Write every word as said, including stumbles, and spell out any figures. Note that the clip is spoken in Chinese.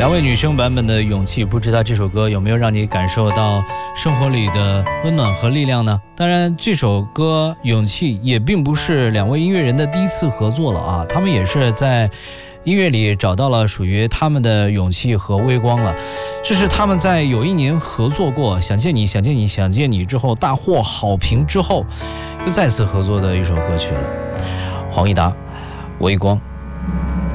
两位女生版本的《勇气》，不知道这首歌有没有让你感受到生活里的温暖和力量呢？当然，这首歌《勇气》也并不是两位音乐人的第一次合作了啊，他们也是在音乐里找到了属于他们的勇气和微光了。这是他们在有一年合作过《想见你想见你想见你》之后大获好评之后，又再次合作的一首歌曲了。黄义达，微光。